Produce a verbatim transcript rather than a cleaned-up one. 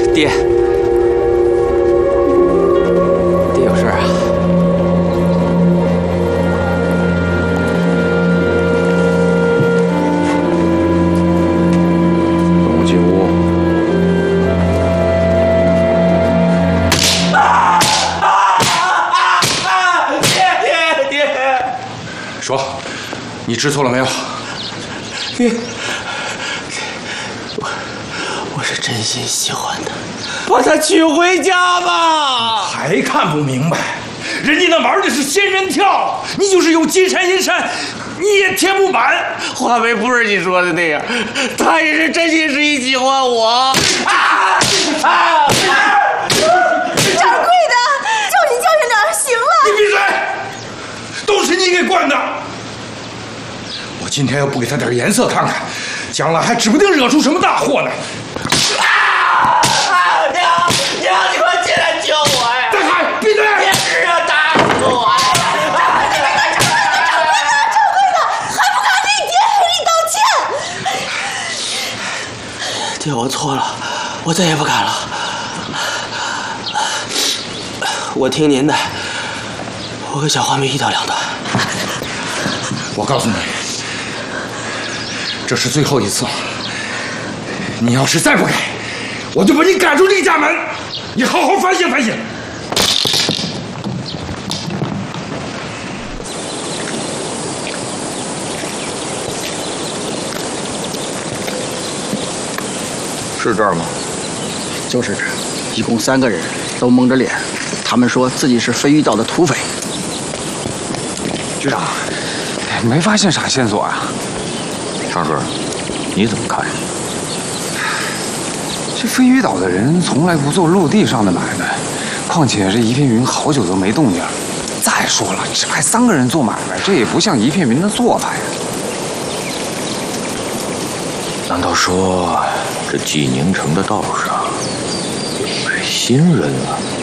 爹，爹有事啊？ 跟我进屋。 啊啊啊啊！爹爹爹！ 说，你知错了没有？ 爹。 我是真心喜欢他，把他娶回家吧！ 还看不明白？人家那玩的是仙人跳，你就是有金山银山，你也填不满。 华梅不是你说的那样，他也是真心实意喜欢我。啊啊啊！ 掌柜的，叫你教训点行了。 你闭嘴！都是你给惯的。我今天要不给他点颜色看看，将来还指不定惹出什么大祸来。 啊！娘娘，你快进来救我呀！ 大海，闭嘴！ 别是要打死我呀！ 掌柜的，掌柜的，掌柜的，掌柜的，还不赶紧爹给你道歉！ 爹，我错了，我再也不敢了。我听您的，我跟小花梅一刀两断。 我告诉你，这是最后一次了。你要是再不改， 我就把你赶出这个家门！你好好反省反省。 是这儿吗？ 就是这儿，一共三个人，都蒙着脸，他们说自己是飞鱼岛的土匪。 局长，没发现啥线索啊？上水，你怎么看？ 这飞鱼岛的人从来不做陆地上的买卖，况且这一片云好久都没动静。再说了，这还三个人做买卖，这也不像一片云的做法呀。 难道说这济宁城的道上是新人啊？